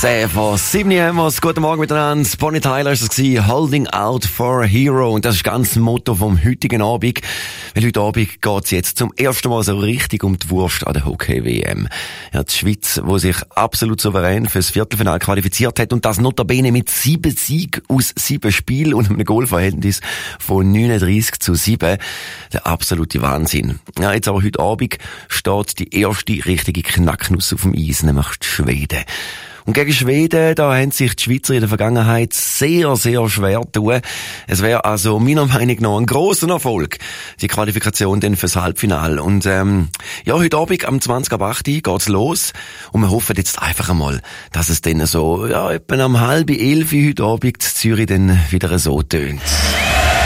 10 vor 7 haben wir's. Guten Morgen miteinander. Bonnie Tyler ist es, Holding Out for a Hero. Und das ist ganz das Motto vom heutigen Abend. Weil heute Abend geht's jetzt zum ersten Mal so richtig um die Wurst an der Hockey-WM. Ja, die Schweiz, die sich absolut souverän fürs Viertelfinale qualifiziert hat und das notabene mit 7 Siegen aus 7 Spielen und einem Goalverhältnis von 39:7. Der absolute Wahnsinn. Ja, jetzt aber heute Abend steht die erste richtige Knacknuss auf dem Eis, nämlich die Schweden. Und gegen Schweden, da haben sich die Schweizer in der Vergangenheit sehr, sehr schwer getan. Es wäre also meiner Meinung nach ein grosser Erfolg, die Qualifikation dann fürs Halbfinale. Und ja, heute Abend am 20:08 geht's los. Und wir hoffen jetzt einfach einmal, dass es dann so, ja, etwa um 10:30 heute Abend in Zürich dann wieder so tönt.